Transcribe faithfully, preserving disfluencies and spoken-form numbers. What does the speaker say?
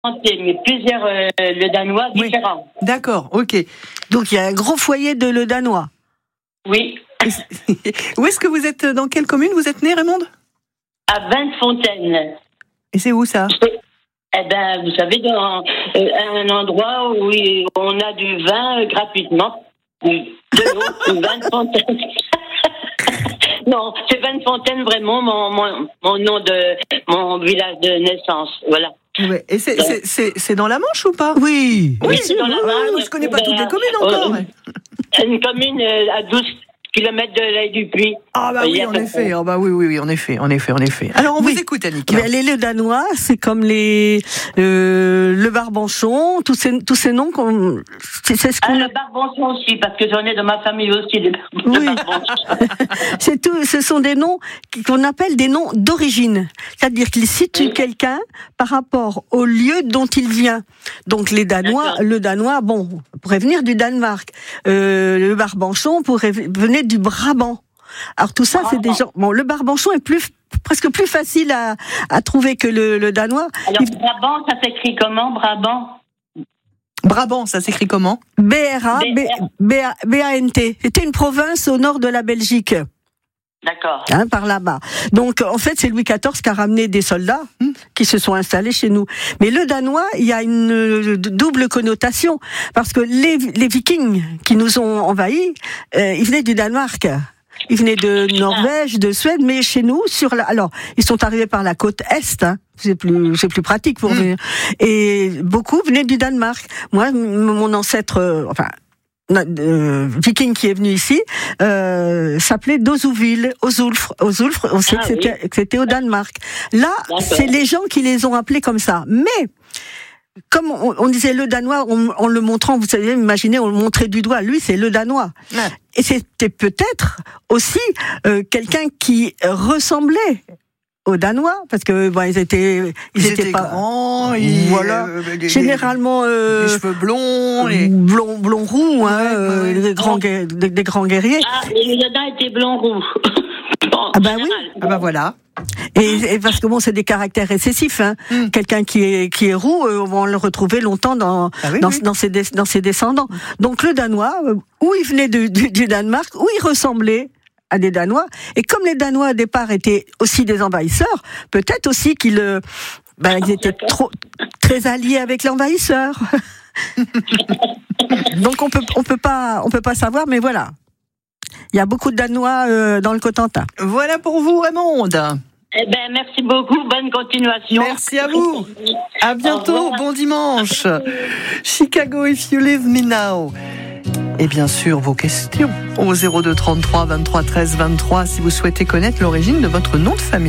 mais plusieurs euh, le danois Oui. différents. D'accord, ok. Donc il y a un gros foyer de le danois. Oui, Où est-ce que vous êtes, dans quelle commune vous êtes né, Raymonde? à Vingt-Fontaines. Et c'est où ça? Eh ben, vous savez, dans euh, un endroit où il- on a du vin euh, gratuitement, du- de l'eau, du vin de fontaine. Non, c'est Vingt-Fontaines vraiment mon, mon, mon nom de mon village de naissance, voilà. Ouais. Et c'est, c'est, c'est, c'est dans la Manche ou pas? Oui. Oui, si, dans la oui, Manche. oui, je connais pas Ben, toutes les communes euh, encore. euh, ouais. C'est une commune euh, à douze kilomètres de l'Aille du Puy. Ah bah Il y oui, a en pas de- effet. Ah bah oui, oui, oui, en effet, en effet, en effet. Alors on Oui. vous écoute, Annick. Mais les le danois, c'est comme les euh, le barbanchon, tous ces tous ces noms qu'on c'est, c'est ce Ah, qu'on le Barbançon aussi, parce que j'en ai dans ma famille aussi des bar- Oui. de Barbançon. c'est tout, ce sont des noms qu'on appelle des noms d'origine, c'est-à-dire qu'ils situent Oui. quelqu'un par rapport au lieu dont il vient. Donc les Danois, D'accord. le Danois, bon, pourrait venir du Danemark. Euh, le Barbanchon pourrait venir du Brabant. Alors tout ça, c'est des gens. Bon, le Barbanchon est plus presque plus facile à, à trouver que le, le Danois. Alors, Brabant, ça s'écrit comment, Brabant? Brabant, ça s'écrit comment? B R A B A N T. C'était une province au nord de la Belgique. D'accord. Hein, par là-bas. Donc, en fait, c'est Louis quatorze qui a ramené des soldats hmm, qui se sont installés chez nous. Mais le danois, il y a une euh, double connotation parce que les, les Vikings qui nous ont envahis, euh, ils venaient du Danemark. Ils venaient de Norvège, de Suède, mais chez nous, sur la, alors, ils sont arrivés par la côte est, hein, c'est plus, c'est plus pratique pour venir. Et beaucoup venaient du Danemark. Moi, m- mon ancêtre, euh, enfin, Euh, viking qui est venu ici euh, s'appelait Dozuville, Ozulfre, Ozulfre, on sait Ah, que, c'était, oui. que c'était au Danemark. Là, D'accord. c'est les gens qui les ont appelés comme ça. Mais comme on, on disait le danois, en, en le montrant, vous savez, imaginez, on le montrait du doigt. Lui, c'est le danois. Ouais. Et c'était peut-être aussi euh, quelqu'un qui ressemblait aux Danois, parce que bon, ils étaient, ils, Ils étaient, étaient pas grands, ils, voilà. euh, les- Généralement, euh, les cheveux blonds, les... blond, blond roux, hein, Ouais, euh, ouais, ouais. des grands, guer- des, des grands guerriers. Ah, et le dada était blond-roux. Bon, Ah bah en oui. général. Ah bah voilà. Et, et parce que bon, c'est des caractères récessifs. Hein. Mm. Quelqu'un qui est qui est roux, euh, on va le retrouver longtemps dans Ah oui, dans, oui. dans ses des- dans ses descendants. Donc le Danois, euh, où il venait du, du, du Danemark, où il ressemblait à des Danois, et comme les Danois au départ étaient aussi des envahisseurs, peut-être aussi qu'ils euh, ben, ils étaient trop très alliés avec l'envahisseur. Donc on peut on peut pas on peut pas savoir, mais voilà. Il y a beaucoup de Danois euh, dans le Cotentin. Voilà pour vous, Raymonde. Eh ben, merci beaucoup. Bonne continuation. Merci à vous. À Au bientôt. revoir. Bon dimanche. Chicago, if you leave me now. Et bien sûr, vos questions au zéro deux trente-trois vingt-trois treize vingt-trois si vous souhaitez connaître l'origine de votre nom de famille.